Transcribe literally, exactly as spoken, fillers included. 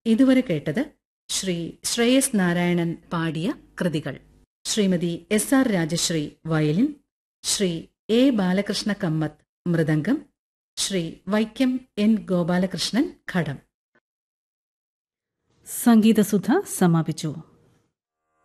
ഇതുവരെ കേട്ടത് ശ്രീ ശ്രേയസ് നാരായണൻ പാടിയ കൃതികൾ. Shrimati S R Rajashree violin, Shri A Balakrishna Kamath mridangam, Shri Vaikom N Gopalakrishnan ഘടം. സംഗീതസുധ സമാപിച്ചു.